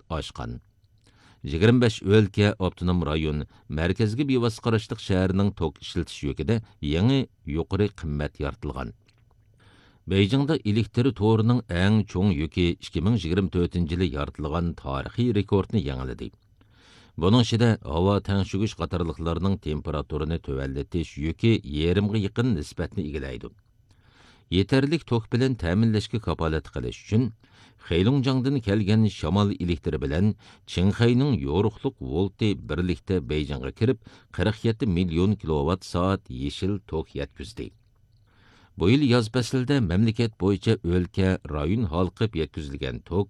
oshgan. 25 o'lka avtonom rayon markazga bevosita qarashliq shaharning tok ishlatish yukida yangi yuqori qimmat yaratilgan. Beijingda elektr to'rining eng cho'ng yuki 2024-yili yaratilgan tarixiy rekordni yangiladi. Bunun ichida havo tengshugish qatorliqlarning temperaturini tövallatish yuki yerimga yaqin nisbatni egallaydi. Yeterlik tok bilan ta'minlashga kapolat qilish uchun Xeylongjiangdan kelgan shamol elektri bilan Qinghayning yo'riqliq volti birlikda Beijingga kirib 47 million kilovat soat yeshil tok yetkazdi. Bu yil yoz faslida mamlakat bo'yicha o'lka rayon halqib yetkazilgan tok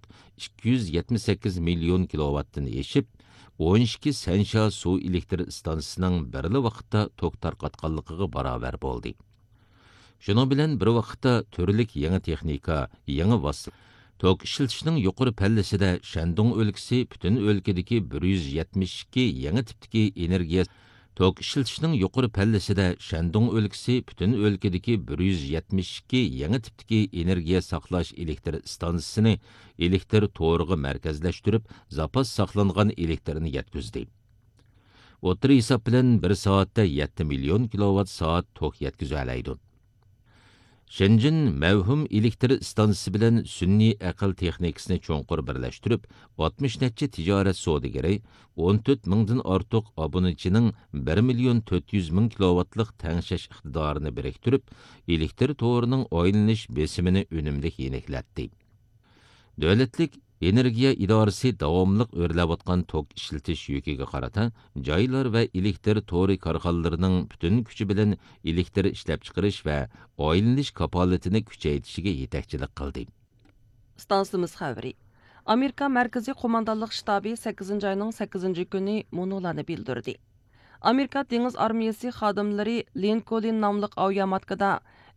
278 million kilovatdan eshib 12 Sansha suv elektr stansiyasining birli vaqtda tok tarqatganligiga barobar bo'ldi. Şunun bilan bir vaqtda turlik yangi texnika, yangi vosita tok ishlatishning yuqori pallasida Shandong o'lkasi butun o'lkadagi 172 yangi tipdagi energiya tok ishlatishning yuqori pallasida Shandong o'lkasi butun o'lkadagi 172 yangi tipdagi energiya saqlash elektr stansiyasini elektr to'riga markazlashtirib, zapas saqlangan elektrni yetkazdi. O'tir hisob bilan 1 soatda 7 million kilovat soat tok yetkazib olaydi. Shenzhen mavhum elektr stansiyasi bilan sun'iy aql texnikasini cho'nqur birlashtirib, 60 necha tijorat savdogari 14 mingdan ortiq obunachining 1 million 400 ming kilovatlik tangshash iqtidorini biriktirib, elektr to'rining oylanish besimini unumli yeniklatdi. Davlatlik energiya idorasi davomliq o'rlayotgan tok ishlatish yukiga qarata joylar va elektr to'ri korxonalarining butun kuchi bilan elektr ishlab chiqarish va oylanish kapolatini kuchaytirishiga yetakchilik qildi. Stansiyamiz xabari. Amerika Markaziy qo'mondonlik shtabi 8-oyning 8-kuni munolarni bildirdi. Amerika dengiz armiyasi xodimlari Lincoln nomli aviamatkada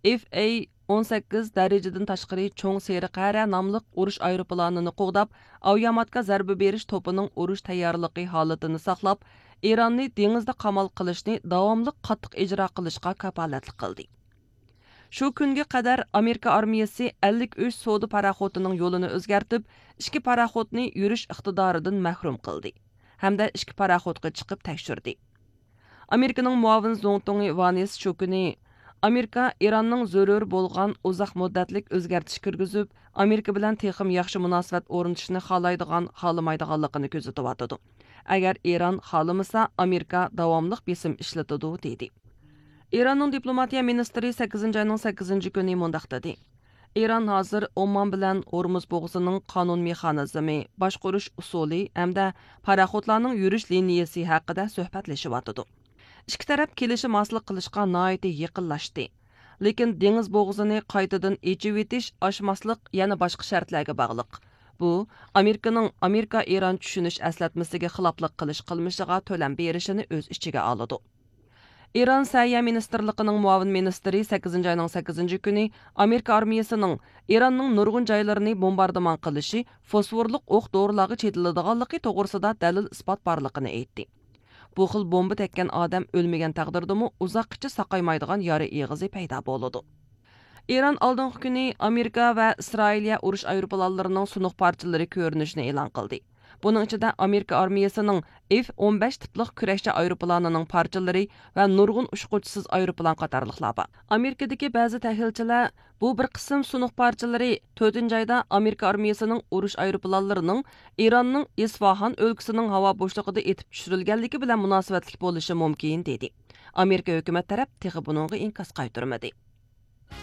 FA-18 darajadan tashqari cho'ng seriq qara nomli urush aeroplanini qo'g'dab, aviamatka zarba berish to'pining urush tayyorligi holatini saqlab, Ironni dengizda qamal qilishni davomli qattiq ijro qilishga kapolatlik qildi. Shu kunga qadar Amerika armiyasi 53 savdo paraxotining yo'lini o'zgartib, 2 paraxotni yurish iqtidoridan mahrum qildi, hamda 2 paraxotga chiqib tekshirdi. Amerikaning muavin zo'ngtongi Vanis shu kuni Amerika Iranning zarur bo'lgan uzoq muddatlik o'zgartish kirgizib, Amerika bilan texim yaxshi munosabat o'rnatishni xohlaydigan, xohlamaydiganligini ko'rsatib. Agar Iran xohlamasa, Amerika davomli besim ishlatadi dedi. Iranning diplomatiya ministri 8-oyning 8-kuni mundaq dedi. Iran hozir Oman bilan Hormuz bo'g'zining qonun mexanizmi, boshqarish usuli hamda paraxotlarning yurish liniyasi haqida suhbatlashyapti. İki taraf kelishim hosil qilishga nihoyat yaqinlashdi. Lekin dengiz bo'g'zini qaytadan echib etish, oshmaslik yana boshqa shartlarga bog'liq. Bu Amerika Iran tushunish aslatmasiga xiloflik qilish qilmishiga to'lam berishini o'z ichiga oladi. İran Səhiyyə Ministerliğinin muavin ministri 8-oyning 8-kuni Amerika armiyasining Iranning nurg'un joylarini bombardiman qilishi fosforliq o'q dorilarga chetiladiganligi to'g'risida dalil isbot borligini aytdi. Bu xil bomba tekkan odam o'lmagan taqdirdami uzoqcha saqaymaydigan yara eg'izi paydo bo'ladi. İran oldingi kuni Amerika va Isroiliya urush aeroplanlarining sunuq parchalari ko'rinishini e'lon qildi. Bunun içinde Amerika armiyasının F-15 tiplik kurashchi aeroplanining parchalari va nurg'un uçquchisiz aeroplan qatorliqlar bor. Amerikadagi ba'zi tahlilchilar bu bir qism sunuq parchalari 4-oyda Amerika armiyasining urush aeroplanlarining Iranning Isfahan o'lkasining havo bo'shlig'ida etib tushirilganligi bilan munosabatlik bo'lishi mumkin dedi. Amerika hukumat taraf texi buningga inkos qaytarmadi.